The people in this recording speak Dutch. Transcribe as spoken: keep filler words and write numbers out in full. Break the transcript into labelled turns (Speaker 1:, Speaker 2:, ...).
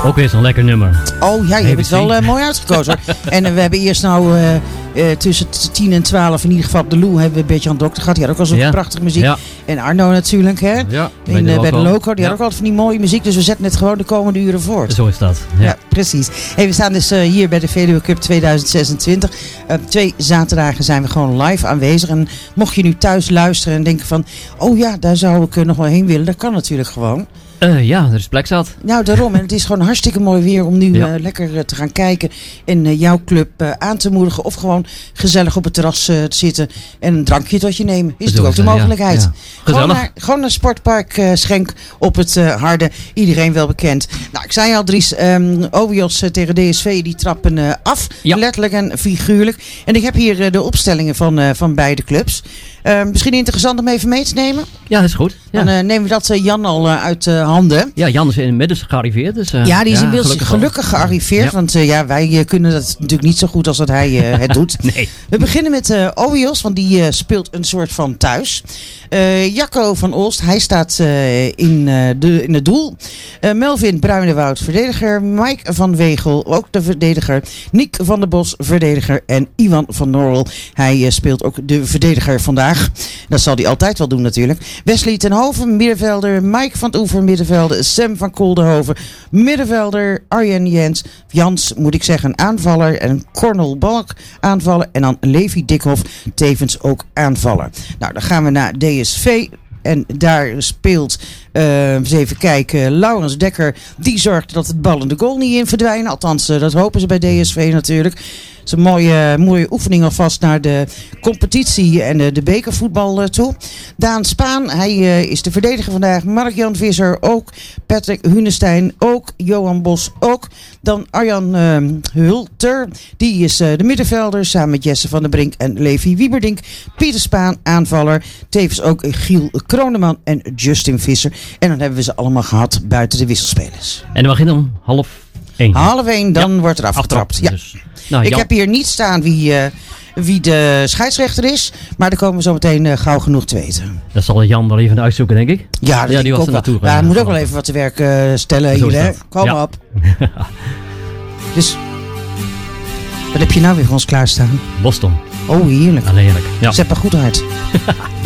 Speaker 1: Ook weer zo'n lekker nummer.
Speaker 2: Oh ja, je hebt het wel uh, mooi uitgekozen hoor. En uh, we hebben eerst nou uh, uh, tussen tien en twaalf in ieder geval de Lou hebben we een beetje aan Dokter gehad. Die had ook al zo'n ja. prachtige muziek. Ja. En Arno natuurlijk hè.
Speaker 1: Ja,
Speaker 2: in, uh, bij de Loco. Die ja. had ook altijd van die mooie muziek. Dus we zetten het gewoon de komende uren voort.
Speaker 1: Zo is dat. Ja,
Speaker 2: ja precies. Hey, we staan dus uh, hier bij de Veluwe Cup tweeduizend zesentwintig. Uh, twee zaterdagen zijn we gewoon live aanwezig. En mocht je nu thuis luisteren en denken van... Oh ja, daar zou ik uh, nog wel heen willen. Dat kan natuurlijk gewoon.
Speaker 1: Uh, ja, er is plek zat.
Speaker 2: Nou, daarom. En het is gewoon hartstikke mooi weer om nu ja. uh, lekker uh, te gaan kijken en uh, jouw club uh, aan te moedigen. Of gewoon gezellig op het terras uh, te zitten en een drankje tot je nemen. Is natuurlijk ook de mogelijkheid. Ja. Ja. Gewoon, naar, gewoon naar Sportpark uh, Schenk op het uh, Harde. Iedereen wel bekend. Nou, ik zei al, Dries, um, O W I O S uh, tegen D S V, die trappen uh, af. Ja. Letterlijk en figuurlijk. En ik heb hier uh, de opstellingen van, uh, van beide clubs. Uh, misschien interessant om even mee te nemen.
Speaker 1: Ja, dat is goed. Ja.
Speaker 2: Dan uh, nemen we dat uh, Jan al uh, uit uh, handen.
Speaker 1: Ja, Jan is inmiddels gearriveerd. Dus, uh,
Speaker 2: ja, die is
Speaker 1: ja,
Speaker 2: inmiddels
Speaker 1: gelukkig,
Speaker 2: gelukkig gearriveerd. Ja. Want uh, ja, wij uh, kunnen dat natuurlijk niet zo goed als dat hij uh, het doet.
Speaker 1: Nee.
Speaker 2: We beginnen met uh, O W I O S, want die uh, speelt een soort van thuis. Uh, Jacco van Olst, hij staat uh, in, uh, de, in het doel. Uh, Melvin Bruinewoud, verdediger. Mike van Wegel, ook de verdediger. Nick van der Bos, verdediger. En Iwan van Norrel, hij uh, speelt ook de verdediger vandaag. Dat zal hij altijd wel doen natuurlijk. Wesley ten Hoven, middenvelder. Mike van het Oever, middenvelder. Sam van Koldenhoven, middenvelder. Arjen Jens, Jans moet ik zeggen, aanvaller. En Cornel Balk, aanvaller. En dan Levi Dikhoff, tevens ook aanvaller. Nou, dan gaan we naar D S V. En daar speelt, uh, eens even kijken, Laurens Dekker. Die zorgt dat het bal en de goal niet in verdwijnen. Althans, uh, dat hopen ze bij D S V natuurlijk. Het is een mooie, mooie oefening alvast naar de competitie en de, de bekervoetbal uh, toe. Daan Spaan, hij uh, is de verdediger vandaag. Mark-Jan Visser ook. Patrick Hunestein ook. Johan Bos ook. Dan Arjan uh, Hulter, die is uh, de middenvelder samen met Jesse van der Brink en Levi Wieberdink. Pieter Spaan, aanvaller. Tevens ook Giel Kroneman en Justin Visser. En dan hebben we ze allemaal gehad buiten de wisselspelers.
Speaker 1: En dan beginnen om half één.
Speaker 2: Half één, dan ja. wordt er afgetrapt. Ja. Dus. Nou, ik heb hier niet staan wie, uh, wie de scheidsrechter is. Maar daar komen we zo meteen uh, gauw genoeg te weten.
Speaker 1: Dat zal Jan wel even uitzoeken, denk ik.
Speaker 2: Ja, dat
Speaker 1: ja die was er naartoe
Speaker 2: gegaan. Ja, hij moet ook wel even wat te werk uh, stellen
Speaker 1: zo
Speaker 2: hier. Hè? Kom ja. op. Dus, wat heb je nou weer voor ons klaarstaan?
Speaker 1: Boston.
Speaker 2: Oh, heerlijk.
Speaker 1: Alleen heerlijk. Ja.
Speaker 2: Zet maar goed uit.